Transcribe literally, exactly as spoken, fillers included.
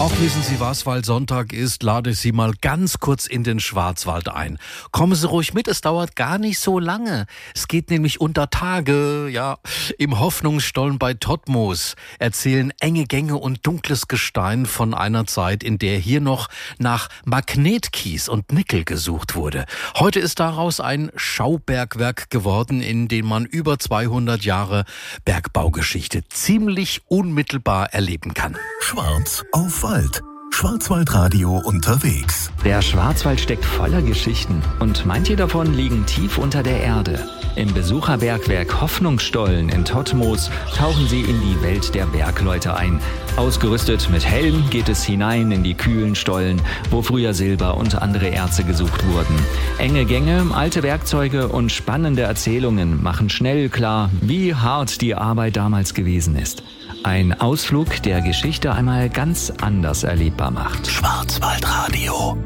Auch wissen Sie was, weil Sonntag ist, lade ich Sie mal ganz kurz in den Schwarzwald ein. Kommen Sie ruhig mit, es dauert gar nicht so lange. Es geht nämlich unter Tage, ja. Im Hoffnungsstollen bei Todtmoos erzählen enge Gänge und dunkles Gestein von einer Zeit, in der hier noch nach Magnetkies und Nickel gesucht wurde. Heute ist daraus ein Schaubergwerk geworden, in dem man über zweihundert Jahre Bergbaugeschichte ziemlich unmittelbar erleben kann. Schwarz auf Wald. Schwarzwaldradio unterwegs. Der Schwarzwald steckt voller Geschichten und manche davon liegen tief unter der Erde. Im Besucherbergwerk Hoffnungsstollen in Todtmoos tauchen Sie in die Welt der Bergleute ein. Ausgerüstet mit Helm geht es hinein in die kühlen Stollen, wo früher Silber und andere Erze gesucht wurden. Enge Gänge, alte Werkzeuge und spannende Erzählungen machen schnell klar, wie hart die Arbeit damals gewesen ist. Ein Ausflug, der Geschichte einmal ganz anders erlebbar macht. Schwarzwaldradio.